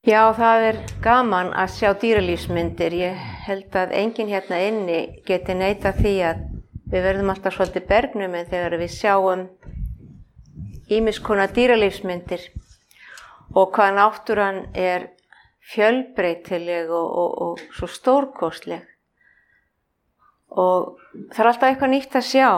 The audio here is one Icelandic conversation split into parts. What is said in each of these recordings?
Já, það gaman að sjá dýralífsmyndir. Ég held að enginn hérna inni geti neitað því að við verðum alltaf svolítið bergnumin þegar við sjáum ýmiss konar dýralífsmyndir og hvað náttúran fjölbreytileg og svo stórkostleg. Og það alltaf eitthvað nýtt að sjá.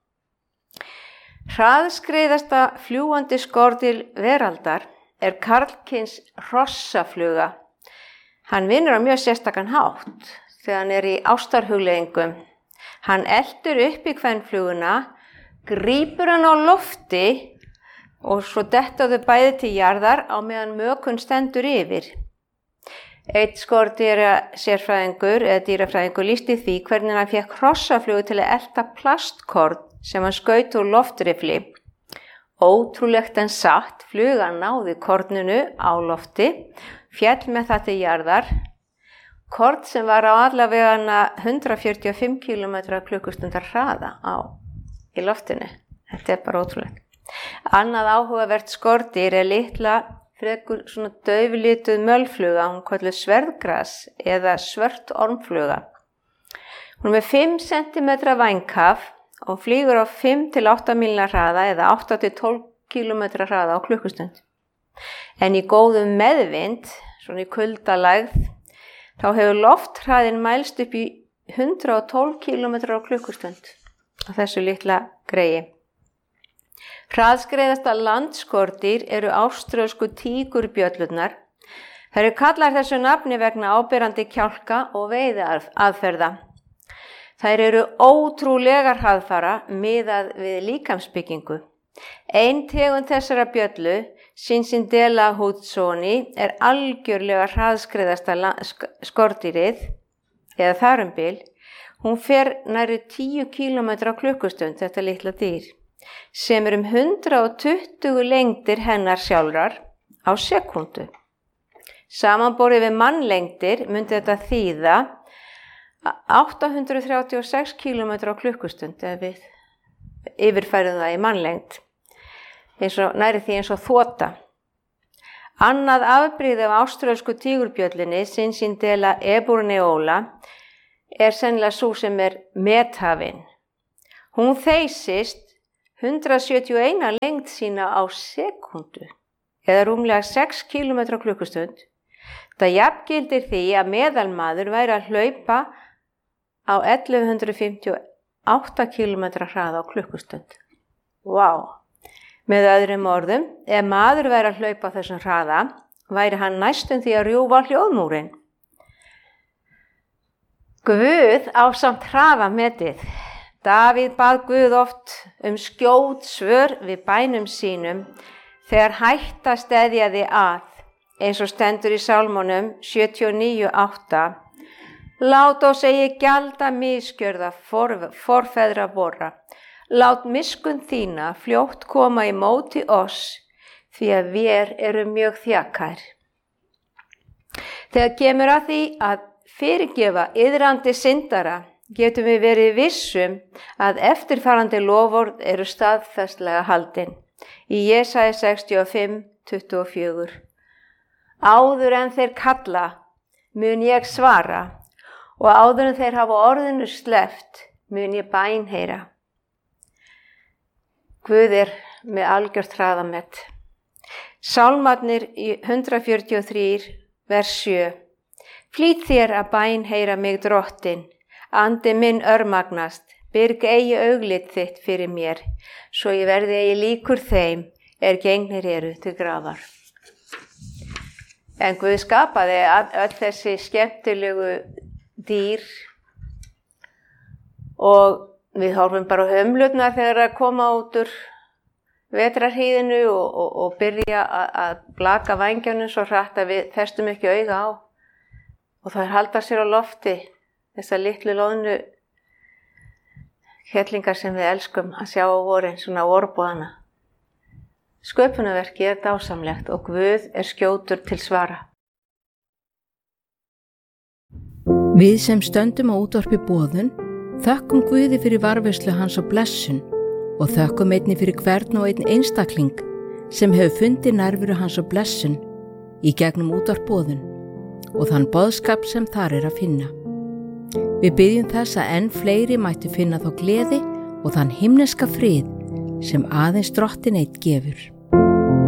Hraðskreiðasta fljúgandi skordýr veraldar karlkyns hrossafluga. Hann vinnur á mjög sérstakan hátt þegar hann í ástarhugleiðingum. Hann eltir upp í kvenfluguna, grípur hann á lofti og svo detta þau bæði til jarðar á meðan mökun stendur yfir. Einn skordýrasérfræðingur eða dýrafræðingur lýsti því hvernig hann fékk hrossaflugu til að elta plastkorn sem hann skaut úr loftrifli. Ótrúlegt en satt, flugan náði korninu á lofti, féll með það til jarðar. Korn sem var á allavega 145 km/klukkustundar hraða í loftinu. Þetta bara ótrúlegt. Annað áhugavert skordýr litla, frekur svona dauflituð mölfluga, hún kölluð sverðgras eða svört ormfluga. Hún með 5 cm vængkaf og flýgur á 5 til 8 mílna hraða eða 8 til 12 km hraða á klukkustund. En í góðum meðvind, svona í kuldalægð, þá hefur lofthraðinn mælst upp í 112 km á klukkustund á þessu litla greigi. Hraðskreiðasta landskordýr áströlsku tígurbjöllurnar. Þær kallar þessu nafni vegna áberandi kjálka og veiðiaðferða. Þær ótrúlegar hraðfara miðað við líkamsbyggingu. Ein tegund þessara bjöllu, Cincindela hudsoni, algjörlega hraðskreiðasta skordýrið, eða þar bil. Hún fer nærri 10 km á klukkustund, þetta litla dýr, sem 120 lengdir hennar sjálfrar á sekúndu. Samanborið við mannlengdir myndi þetta þýða 836 km á klukkustund ef við yfirfærum það í mannlengd, nærri því eins og þota. Annað afbrigði af áströlsku tígurbjöllinni, Cincindela eburneola, sennilega sú sem methafin. Hún þeysist 171 lengd sína á sekúndu, eða rúmlega 6 km á klukkustund. Það jafngildir því að meðalmaður væri að hlaupa á 1158 km hraða á klukkustund. Vá! Með öðrum orðum, ef maður væri að hlaupa á þessum hraða, væri hann næstum því að rjúfa hljóðmúrinn. Guð ásamt hraðametið. Davíð bað Guð oft skjót svör við bænum sínum þegar hætta steðjaði að, eins og stendur í Sálmunum 79:8. Lát oss eigi gjalda misgjörða forfeðra vorra. Lát miskun þína fljótt koma í móti oss, því að vér mjög þjakær. Þegar kemur að því að fyrirgefa iðrandi syndara, getum við verið vissum að eftirfarandi loforð staðfestlega haldin. Í Jesaja 65:24. Áður en þeir kalla, mun ég svara, og áður en þeir hafa orðinu sleppt, mun ég bænheyra. Guð með algjört hraðamet. Sálmarnir í 143, vers 7. Flýt þér að bænheyra mig drottinn, andi minn örmagnast, byrg eigi auglit þitt fyrir mér, svo ég verði eigi líkur þeim, gengnir til grafar. En Guð skapaði öll þessi skemmtilegu dýr og við horfum bara á hömlurnar þegar að koma út úr vetrarhýðinu og byrja að blaka vængjanum svo hratt að við festum ekki auga á. Og þær halda sér á lofti, þessar litlu loðnu kettlingar sem við elskum að sjá á vorin, svona vorboðana. Sköpunarverkið dásamlegt og Guð skjótur til svara. Við sem stöndum á útvarpi boðun, þökkum Guði fyrir varðveislu hans og blessun og þökkum einnig fyrir hvern og einn einstakling sem hefur fundið nærveru hans og blessun í gegnum útvarp Boðun og þann boðskap sem þar er að finna. Við biðjum þess að enn fleiri mættu finna þá gleði og þann himneska frið sem aðeins Drottinn einn gefur.